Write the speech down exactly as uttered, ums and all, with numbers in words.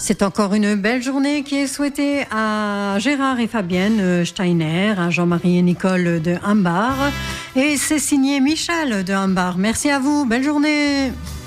C'est encore une belle journée qui est souhaitée à Gérard et Fabienne Steiner, à Jean-Marie et Nicole de Humbar. Et c'est signé Michel de Humbar. Merci à vous, belle journée.